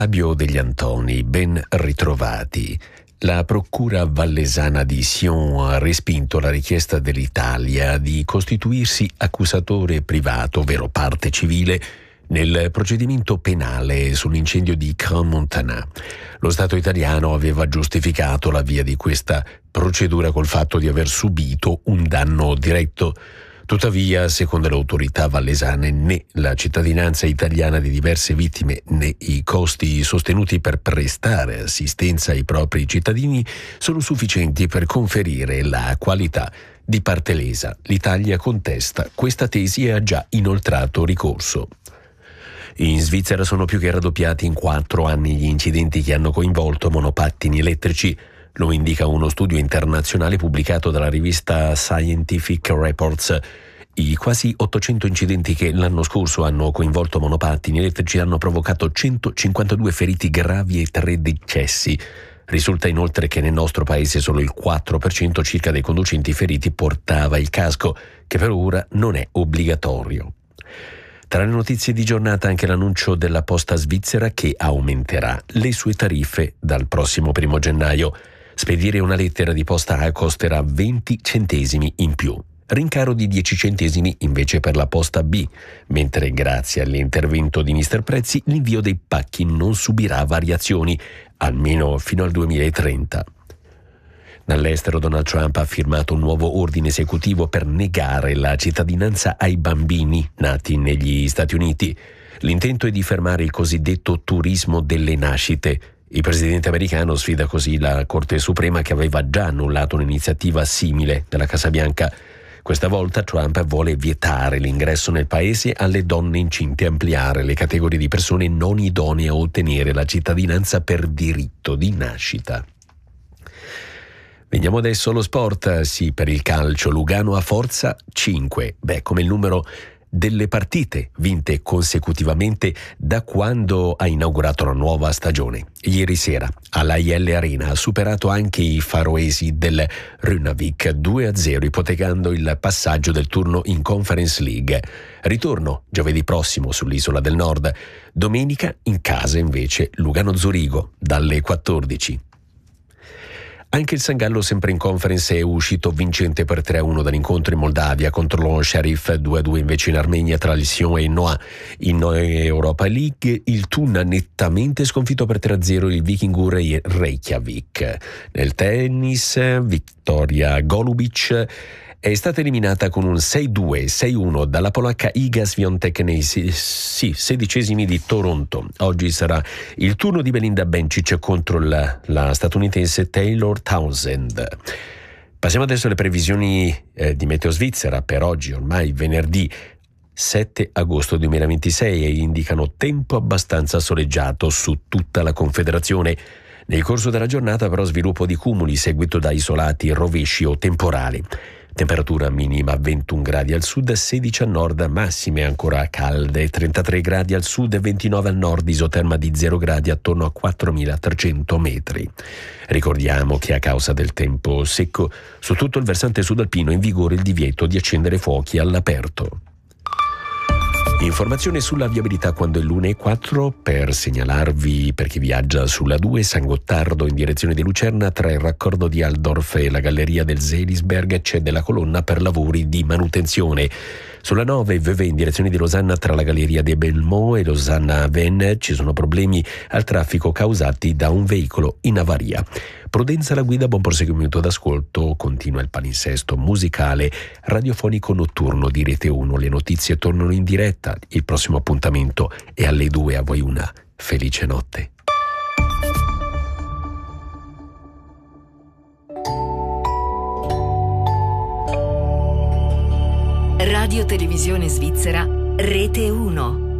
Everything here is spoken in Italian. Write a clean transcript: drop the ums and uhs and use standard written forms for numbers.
Fabio Degli Antoni, ben ritrovati. La procura vallesana di Sion ha respinto la richiesta dell'Italia di costituirsi accusatore privato, ovvero parte civile, nel procedimento penale sull'incendio di Crans-Montana. Lo Stato italiano aveva giustificato l'avvio di questa procedura col fatto di aver subito un danno diretto. Tuttavia, secondo le autorità vallesane, né la cittadinanza italiana di diverse vittime né i costi sostenuti per prestare assistenza ai propri cittadini sono sufficienti per conferire la qualità di parte lesa. L'Italia contesta questa tesi e ha già inoltrato ricorso. In Svizzera sono più che raddoppiati in 4 anni gli incidenti che hanno coinvolto monopattini elettrici. Lo indica uno studio internazionale pubblicato dalla rivista Scientific Reports. I quasi 800 incidenti che l'anno scorso hanno coinvolto monopattini elettrici hanno provocato 152 feriti gravi e 3 decessi. Risulta inoltre che nel nostro paese solo il 4% circa dei conducenti feriti portava il casco, che per ora non è obbligatorio. Tra le notizie di giornata anche l'annuncio della Posta svizzera che aumenterà le sue tariffe dal prossimo 1 gennaio. Spedire una lettera di posta A costerà 20 centesimi in più, rincaro di 10 centesimi invece per la posta B, mentre grazie all'intervento di Mister Prezzi l'invio dei pacchi non subirà variazioni, almeno fino al 2030. Dall'estero Donald Trump ha firmato un nuovo ordine esecutivo per negare la cittadinanza ai bambini nati negli Stati Uniti. L'intento è di fermare il cosiddetto turismo delle nascite. Il presidente americano sfida così la Corte Suprema, che aveva già annullato un'iniziativa simile della Casa Bianca. Questa volta Trump vuole vietare l'ingresso nel paese alle donne incinte e ampliare le categorie di persone non idonee a ottenere la cittadinanza per diritto di nascita. Veniamo adesso allo sport. Sì, per il calcio Lugano a forza 5. Come il numero delle partite vinte consecutivamente da quando ha inaugurato la nuova stagione. Ieri sera all'Aielle Arena ha superato anche i faroesi del Runavík 2-0, ipotecando il passaggio del turno in Conference League. Ritorno giovedì prossimo sull'Isola del Nord. Domenica in casa invece Lugano-Zurigo dalle 14. Anche il San Gallo, sempre in Conference, è uscito vincente per 3-1 dall'incontro in Moldavia contro lo Sheriff, 2-2 invece in Armenia tra il Sion e il Noa. In Europa League il Thun ha nettamente sconfitto per 3-0 il Vikingur Reykjavik. Nel tennis Victoria Golubic è stata eliminata con un 6-2, 6-1 dalla polacca Iga Świątek nei 16esimi di Toronto. Oggi sarà il turno di Belinda Bencic contro la statunitense Taylor Townsend. Passiamo adesso alle previsioni di Meteo Svizzera per oggi, ormai venerdì 7 agosto 2026, e indicano tempo abbastanza soleggiato su tutta la Confederazione. Nel corso della giornata però sviluppo di cumuli seguito da isolati rovesci o temporali. Temperatura minima 21 gradi al sud, 16 al nord, massime ancora calde, 33 gradi al sud e 29 al nord, isoterma di 0 gradi attorno a 4.300 metri. Ricordiamo che a causa del tempo secco su tutto il versante sudalpino è in vigore il divieto di accendere fuochi all'aperto. Informazione sulla viabilità quando è l'1:04 per segnalarvi, per chi viaggia sulla 2 San Gottardo in direzione di Lucerna, tra il raccordo di Altdorf e la galleria del Seelisberg c'è della colonna per lavori di manutenzione. Sulla 9 Vevey in direzione di Losanna tra la galleria di Belmont e Losanna Ven ci sono problemi al traffico causati da un veicolo in avaria. Prudenza alla guida, buon proseguimento d'ascolto. Continua il palinsesto musicale radiofonico notturno di Rete 1. Le notizie tornano in diretta. Il prossimo appuntamento è alle 2. A voi una felice notte. Radio Televisione Svizzera, Rete 1.